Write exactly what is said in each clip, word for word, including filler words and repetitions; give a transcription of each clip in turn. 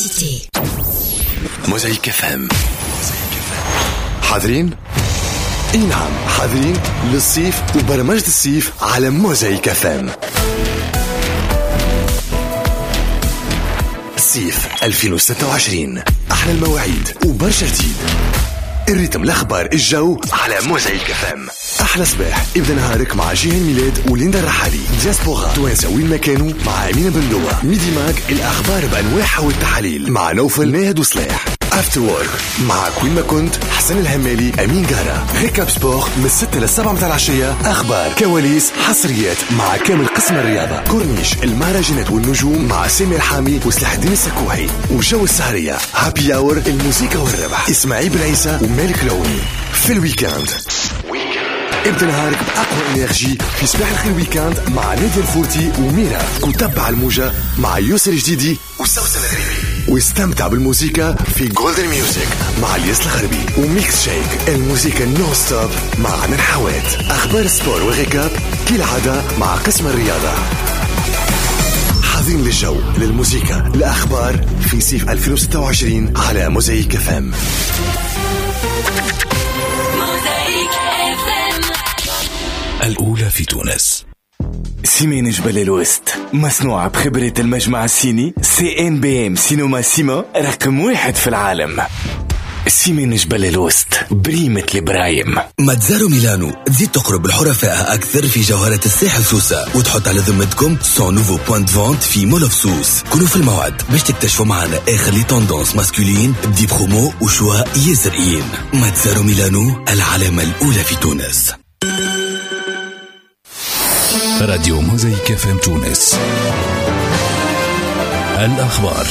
Cité. موزايك اف ام. حاضرين؟ اي نعم حاضرين للصيف وبرمجة الصيف على موزايك اف ام. صيف ألفين وستة وعشرين، احلى المواعيد وبرشا جديد. الريتم، الاخبار، الجو على موزايك اف ام. احلى صباح ابدا نهارك مع جيهان ميلاد وليندا الرحالي. دياسبورا توانسه وين ما كانوا مع امينه بندوه. ميدي ماك الاخبار بانواعها والتحاليل مع نوفل ناهد وصلاح. افتر وورك مع كوين ما كنت حسن الهمالي امين قارة. ريكاب سبور من الستة للسبعة متاع العشية، اخبار، كواليس، حصريات مع كامل قسم الرياضه. كورنيش، المهرجانات والنجوم مع سامي الحامي وسلاح الدين السكوحي. وجو السهريه هابي اور، الموسيقى والربح، اسماعيل بن عيسى ومالك لوني. في الويكاند ابدا نهارك بأقوى انرجي في صباح الخير ويكاند مع نادية الفورتي وميرا. وتبع الموجة مع يوسر الجديدي وسوسن الغريبي. واستمتع بالموسيقى في جولدن ميوزك مع الياس الغربي. وميكس شيك، الموسيقى نو ستوب مع عنا الحوات. اخبار سبور وغيكاب كالعادة مع قسم الرياضة. حاضرين للجو، للموسيقى، الاخبار في صيف ألفين وستة وعشرين على موزايك اف ام. الأولى في تونس. سيمين جبل الوسط، مصنوعة بخبرة المجمع الصيني سي ان بي ام سينما سيما، رقم واحد في العالم. سيمين جبل الوسط، بريمة البرايم. ماتزارو ميلانو، تزيد تقرب الحرفاء أكثر في جوهرة الساحل سوسة، وتحط على ذمتكم سون نوفو بوينت فونت في مول اوف سوس. كونوا في الموعد باش تكتشفوا معنا آخر لي توندونس ماسكولين بدي برومو وشوا ياسرين. ماتزارو ميلانو، العلامة الأولى في تونس. راديو موزايك اف ام تونس. الأخبار.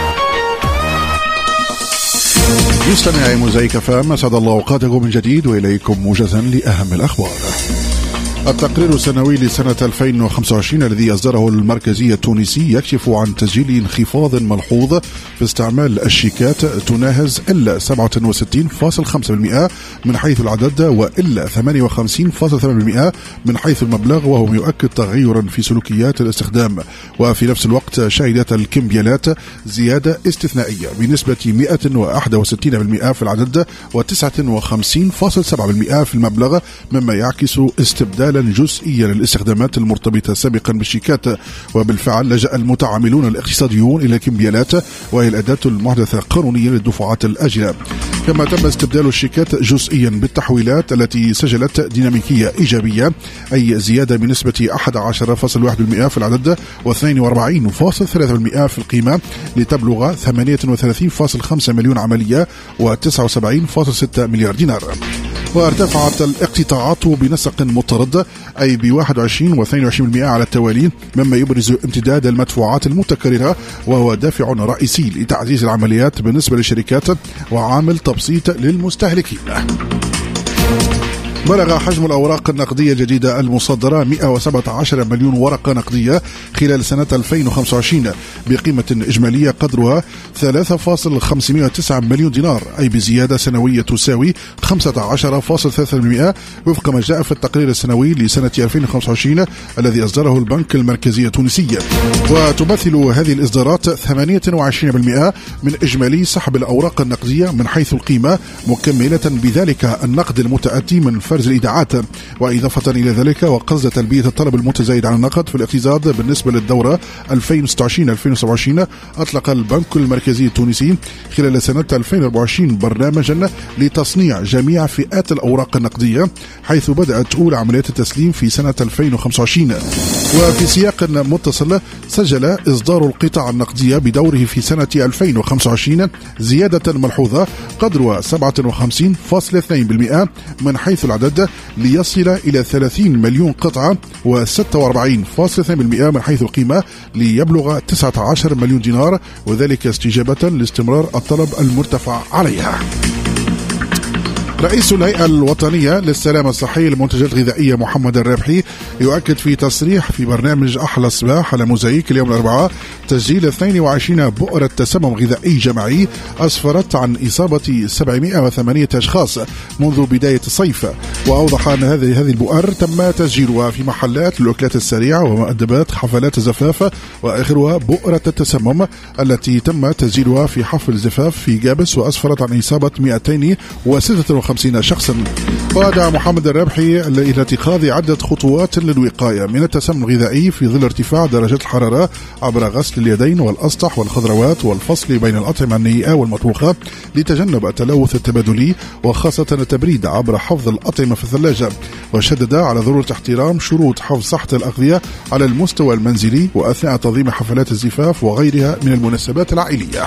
مستمعي موزايك اف ام، اسعد الله اوقاتكم من جديد واليكم موجزا لاهم الاخبار. التقرير السنوي لسنة ألفين وخمسة وعشرين الذي أصدره المركزي التونسي يكشف عن تسجيل انخفاض ملحوظ في استعمال الشيكات، تناهز إلا سبعة وستين فاصلة خمسة بالمئة من حيث العدد وإلا ثمانية وخمسين فاصلة ثمانية بالمئة من حيث المبلغ، وهو يؤكد تغيرا في سلوكيات الاستخدام. وفي نفس الوقت شهدت الكمبيالات زيادة استثنائية بنسبة مئة وواحد وستين بالمئة في العدد وتسعة وخمسين فاصلة سبعة بالمئة في المبلغ، مما يعكس استبدال جزئيا للاستخدامات المرتبطة سابقا بالشيكات. وبالفعل لجأ المتعاملون الاقتصاديون إلى الكمبيالات، وهي الأداة المحدثة قانونيا للدفعات الآجلة. كما تم استبدال الشيكات جزئيا بالتحويلات التي سجلت ديناميكية إيجابية، أي زيادة بنسبة أحد عشر فاصلة واحد بالمئة في العدد واثنين وأربعين فاصلة ثلاثة بالمئة في القيمة، لتبلغ ثمانية وثلاثين فاصلة خمسة مليون عملية وتسعة وسبعين فاصلة ستة مليار دينار. وارتفعت الاقتطاعات بنسق مضطرد، أي ب واحد وعشرين واثنين وعشرين بالمئة على التوالي، مما يبرز امتداد المدفوعات المتكررة، وهو دافع رئيسي لتعزيز العمليات بالنسبة للشركات وعامل تبسيط للمستهلكين. بلغ حجم الأوراق النقدية الجديدة المصدرة مئة وسبعة عشر مليون ورقة نقدية خلال سنة ألفين وخمسة وعشرين بقيمة إجمالية قدرها ثلاثة فاصلة خمسمئة وتسعة مليون دينار، أي بزيادة سنوية تساوي خمسة عشر فاصلة ثلاثة بالمئة وفق ما جاء في التقرير السنوي لسنة ألفين وخمسة وعشرين الذي أصدره البنك المركزي التونسي. وتمثل هذه الإصدارات ثمانية وعشرين بالمئة من إجمالي سحب الأوراق النقدية من حيث القيمة، مكملة بذلك النقد المتأتي من فرز الإيداعات. وإضافة إلى ذلك وقصد تلبية الطلب المتزايد عن النقد في الاقتصاد بالنسبة للدورة ألفين وستة وعشرين ألفين وسبعة وعشرين، أطلق البنك المركزي التونسي خلال سنة ألفين وأربعة وعشرين برنامجا لتصنيع جميع فئات الأوراق النقدية، حيث بدأت أولى عمليات التسليم في سنة ألفين وخمسة وعشرين. وفي سياق متصل سجل إصدار القطع النقدية بدوره في سنة ألفين وخمسة وعشرين زيادة ملحوظة قدر سبعة وخمسين فاصلة اثنين بالمئة من حيث العدد، ليصل إلى ثلاثين مليون قطعة وستة وأربعين فاصلة اثنين بالمئة من حيث القيمة، ليبلغ تسعة عشر مليون دينار، وذلك استجابة لاستمرار الطلب المرتفع عليها. رئيس الهيئة الوطنية للسلامة الصحية للمنتجات الغذائية محمد الرابحي يؤكد في تصريح في برنامج أحلى صباح على موزايك اليوم الأربعاء تسجيل اثنين وعشرين بؤرة تسمم غذائي جماعي أسفرت عن إصابة سبعمائة وثمانية أشخاص منذ بداية الصيف. وأوضح أن هذه هذه البؤر تم تسجيلها في محلات الأكلات السريعة ومؤدبات حفلات الزفاف، وآخرها بؤرة التسمم التي تم تسجيلها في حفل زفاف في جابس وأسفرت عن إصابة مئتين وستة وخمسين شخصا. ودعا محمد الرابحي إلى اتخاذ عدة خطوات للوقاية من التسمم الغذائي في ظل ارتفاع درجات الحرارة عبر غسل اليدين والأسطح والخضروات والفصل بين الأطعمة النيئة والمطبوخة لتجنب التلوث التبادلي، وخاصة التبريد عبر حفظ الأطعمة في الثلاجة. وشدد على ضرورة احترام شروط حفظ صحة الأغذية على المستوى المنزلي وأثناء تنظيم حفلات الزفاف وغيرها من المناسبات العائلية.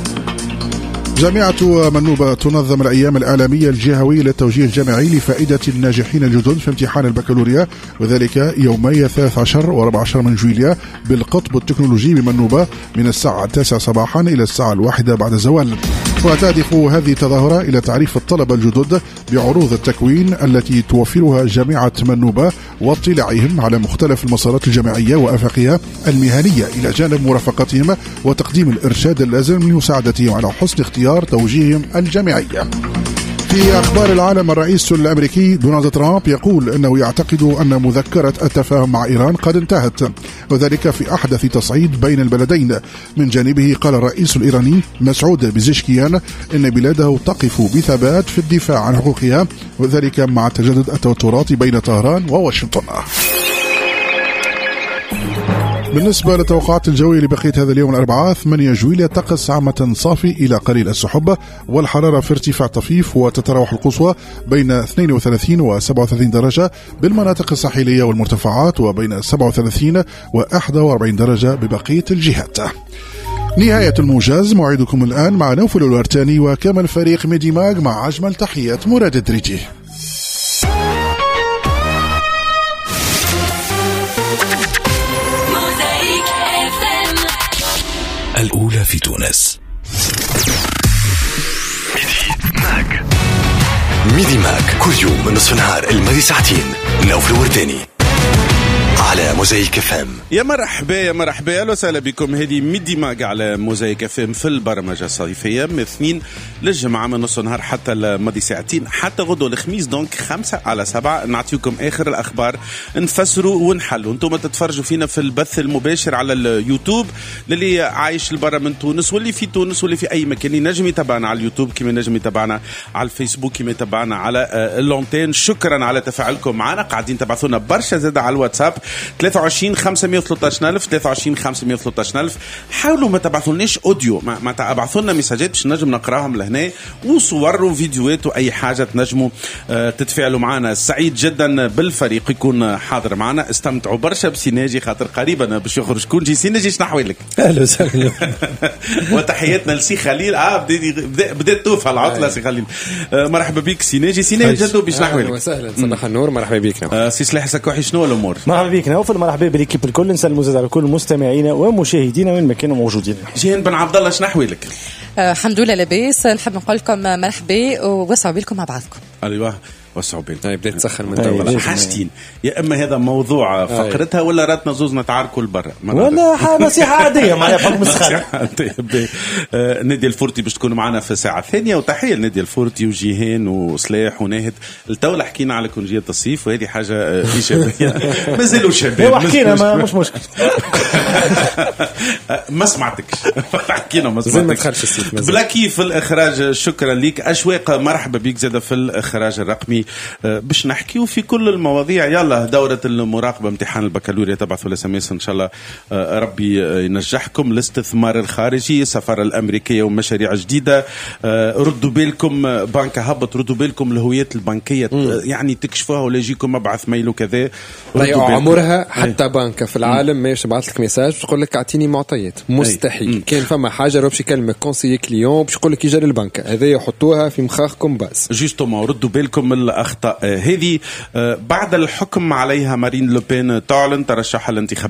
جامعة منوبة تنظم الأيام الإعلامية الجهوية للتوجيه الجامعي لفائدة الناجحين الجدد في امتحان البكالوريا، وذلك يومي ثلاث عشر وأربعة عشر من جويليا بالقطب التكنولوجي بمنوبة من الساعة التاسعة صباحا إلى الساعة الواحدة بعد الزوال. وتهدف هذه التظاهرة إلى تعريف الطلبة الجدد بعروض التكوين التي توفرها جامعة منوبة واطلاعهم على مختلف المسارات الجامعية وآفاقها المهنية، إلى جانب مرافقتهم وتقديم الإرشاد اللازم لمساعدتهم على حسن اختيار توجيههم الجامعية. في أخبار العالم، الرئيس الأمريكي دونالد ترامب يقول أنه يعتقد أن مذكرة التفاهم مع إيران قد انتهت، وذلك في أحدث تصعيد بين البلدين. من جانبه قال الرئيس الإيراني مسعود بزشكيان أن بلاده تقف بثبات في الدفاع عن حقوقها، وذلك مع تجدد التوترات بين طهران وواشنطن. بالنسبة للتوقعات الجوية لبقية هذا اليوم الأربعاء، ثمانية جويلية طقس عامة صافي إلى قليل السحب، والحرارة في ارتفاع طفيف، وتتراوح القصوى بين اثنين وثلاثين و سبعة وثلاثين درجة بالمناطق الساحلية والمرتفعات، وبين سبعة وثلاثين و واحد وأربعين درجة ببقية الجهات. نهاية الموجز، موعدكم الآن مع نوفل الورتاني وكامل فريق ميدي ماج، مع أجمل تحيات مراد الدريجي. الأولى في تونس. ميدي ماك ميدي ماك كل يوم من نصف النهار الماضي ساعتين. نوفل الورداني على موزايك اف ام. يا مرحبا يا مرحبا، اهلا وسهلا بكم. هذه ميدي ماج على موزايك اف ام في البرمجه الصيفيه من اثنين للجمعه من نص النهار حتى الماضي ساعتين، حتى غدو الخميس. دونك خمسة على سبعة نعطيكم اخر الاخبار، نفسروا ونحلوا. انتم تتفرجوا فينا في البث المباشر على اليوتيوب للي عايش لبرا من تونس، واللي في تونس واللي في اي مكان ينجم يتابعنا على اليوتيوب، كما ينجم يتابعنا على الفيسبوك، كما يتابعنا على اللونتين. شكرا على تفاعلكم معنا، قاعدين تبعثونا برشا زاده على الواتساب ثلاثة وعشرين خمسمية وثلاثة عشر ألف ثلاثة وعشرين خمسمية وثلاثة عشر ألف. حاولوا ما تبعثولناش اوديو، ما, ما تبعثوا لنا مساجات باش نجم نقراهم لهنا، وصور وفيديوهات واي حاجه تنجموا آه تتفاعلوا معنا. سعيد جدا بالفريق يكون حاضر معنا، استمتعوا برشا بسيناجي خاطر قريبا باش يخرج كونجي سيناجي. شنو احوالك؟ اهلا وسهلا. وتحياتنا لسي خليل. اه بدات بدات توفى العطله سي خليل. آه مرحبا بك سيناجي. سيناجي جدو باش نحوالك؟ اهلا وسهلا، صباح النور، مرحبا بك. آه سي سلاح سكوحي، شنو الامور؟ مرحبا بك نوفل، مرحبا بالكيب الكل، نسلموا زاد على كل مستمعينا ومشاهدينا وين ما كانوا موجودين. جيهان بن عبد الله، شنو احوالك؟ آه الحمد لله لاباس. نحب نقول لكم مرحبا ووسعوا بالكم مع بعضكم. ايوه وسعوا بالكم. بدات تسخن من تو. حاجتين، يا اما هذا موضوع فقرتها ولا راتنا زوز نتعاركوا لبرا، ولا حاجه نصيحه عاديه معناها بحكم السخان. نادي الفورتي باش تكونوا معنا في الساعه الثانيه، وتحيه لنادي الفورتي وجيهان وصلاح وناهد. التو حكينا على كونجيه الصيف وهذه حاجه ايجابيه. مازالوا شباب حكينا، ما مش مشكل. ما سمعتكش حكينا ما سمعتكش. ما دخلش الصيف بلاكي في الاخراج. شكرا لك أشواق، مرحبا بك زاد في الاخراج الرقمي باش نحكيو في كل المواضيع. يلا دورة المراقبة امتحان البكالوريا تبعثوا لس ام اس ان شاء الله ربي ينجحكم. الاستثمار الخارجي، السفارة الأمريكية ومشاريع جديدة. ردوا بالكم بنك هبط، ردوا بالكم الهويات البنكية يعني تكشفوها ولا يجيكم مبعث ميل وكذا. عمرها حتى بنك في العالم ما يبعث لك ميساج تقول لك اعطيني معطيات، مستحيل. كان فما حاجة باش يكلمك كونسيي كليون باش يقول لك يجري البنك، هذا يحطوها في مخاخكم بس. جوستومون ردوا بالكم الأخطاء هذه. بعد الحكم عليها مارين لوبين تعلن ترشح الانتخابات